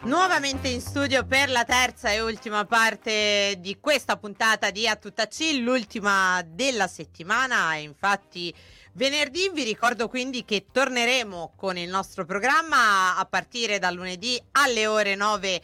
Nuovamente in studio per la terza e ultima parte di questa puntata di A Tutta C, l'ultima della settimana. Infatti venerdì vi ricordo quindi che torneremo con il nostro programma a partire dal lunedì alle ore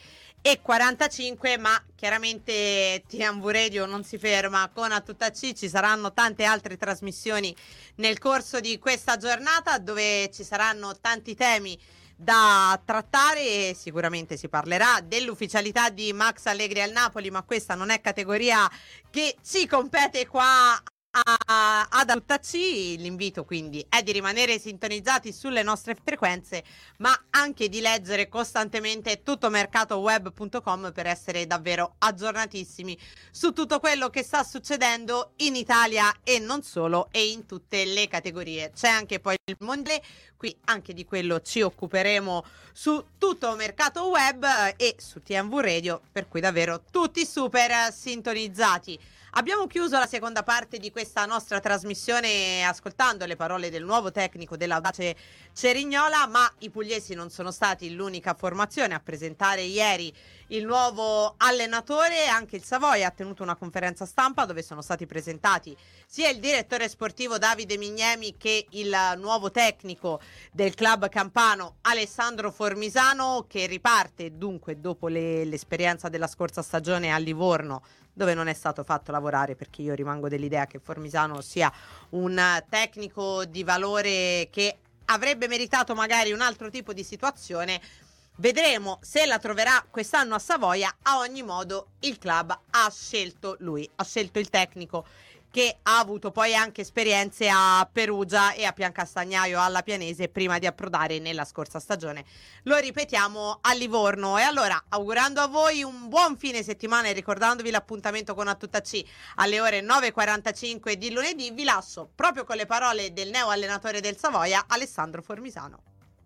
9:45, ma chiaramente TMV Radio non si ferma con A Tutta C, ci saranno tante altre trasmissioni nel corso di questa giornata dove ci saranno tanti temi da trattare e sicuramente si parlerà dell'ufficialità di Max Allegri al Napoli, ma questa non è categoria che ci compete qua ad A Tutta C. L'invito quindi è di rimanere sintonizzati sulle nostre frequenze, ma anche di leggere costantemente tuttomercatoweb.com per essere davvero aggiornatissimi su tutto quello che sta succedendo in Italia e non solo, e in tutte le categorie. C'è anche poi il mondiale, qui anche di quello ci occuperemo su Tutto Mercato Web e su TMV Radio, per cui davvero tutti super sintonizzati. Abbiamo chiuso la seconda parte di questa nostra trasmissione ascoltando le parole del nuovo tecnico dell'Audace Cerignola, ma i pugliesi non sono stati l'unica formazione a presentare ieri il nuovo allenatore. Anche il Savoia ha tenuto una conferenza stampa dove sono stati presentati sia il direttore sportivo Davide Mignemi che il nuovo tecnico del club campano Alessandro Formisano, che riparte dunque dopo l'esperienza della scorsa stagione a Livorno, dove non è stato fatto lavorare, perché io rimango dell'idea che Formisano sia un tecnico di valore che avrebbe meritato magari un altro tipo di situazione. Vedremo se la troverà quest'anno a Savoia. A ogni modo il club ha scelto lui, ha scelto il tecnico che ha avuto poi anche esperienze a Perugia e a Piancastagnaio alla Pianese prima di approdare nella scorsa stagione, lo ripetiamo, a Livorno. E allora, augurando a voi un buon fine settimana e ricordandovi l'appuntamento con A Tutta C alle ore 9:45 di lunedì, vi lascio proprio con le parole del neo allenatore del Savoia, Alessandro Formisano.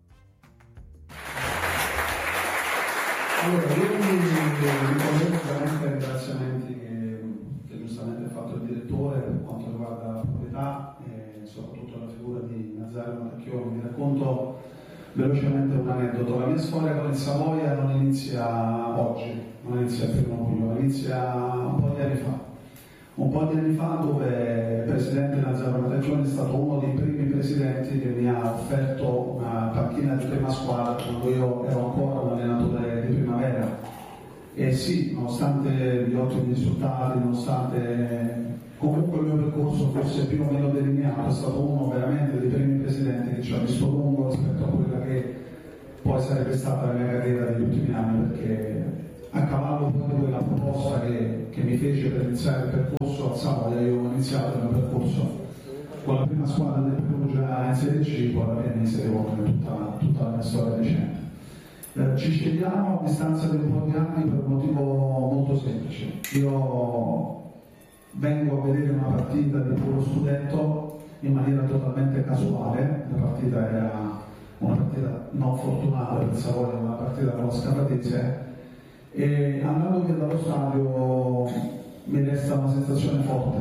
Allora, io mi veramente ringraziamenti che giustamente ha fatto il direttore per quanto riguarda la proprietà e soprattutto la figura di Nazario Matacchioni. Vi racconto velocemente un aneddoto. La mia storia con il Savoia non inizia oggi, non inizia il 1 luglio, inizia un po' di anni fa. Un po' di anni fa, dove il presidente Nazario Matacchioni è stato uno dei primi presidenti che mi ha offerto una panchina di prima squadra quando io ero ancora un allenatore di primavera. E sì, nonostante gli ottimi risultati, nonostante comunque il mio percorso fosse più o meno delineato, è stato uno veramente dei primi presidenti che ci ha visto lungo rispetto a quella che poi sarebbe stata la mia carriera negli ultimi anni, perché a cavallo proprio della proposta che mi fece per iniziare il percorso a Savoia, io ho iniziato il mio percorso con la prima squadra del Perugia in Serie C, poi alla fine in Serie A tutta la mia storia recente. Ci scegliamo a distanza di un po' di anni per un motivo molto semplice. Io vengo a vedere una partita di puro studento in maniera totalmente casuale. La partita era una partita non fortunata per Savoia, una partita con la Scafatese, e andando via dallo stadio mi resta una sensazione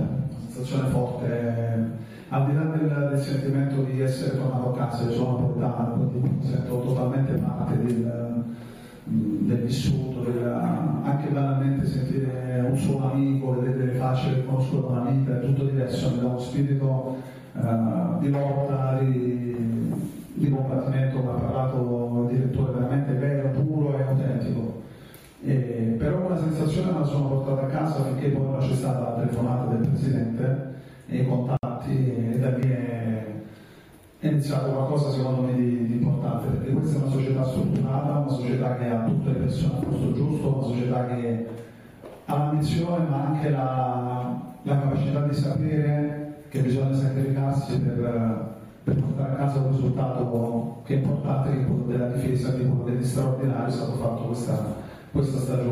forte, al di là del sentimento di essere tornato a casa. Io sono napoletano, quindi mi sento totalmente parte del vissuto, anche banalmente sentire un suo amico, vedere le facce che conosco da una vita, è tutto diverso, mi dà uno spirito di lotta, di combattimento, come ha parlato il direttore, veramente vero, puro e autentico. Però quella sensazione me la sono portata a casa finché poi non c'è stata la telefonata del presidente e i contatti, e da lì è iniziato qualcosa secondo me di importante, perché questa è una società strutturata, una società che ha tutte le persone al posto giusto, una società che ha l'ambizione ma anche la capacità di sapere che bisogna sacrificarsi per portare a casa un risultato che è importante, che è quello della difesa, che è quello degli straordinari è stato fatto questa stagione.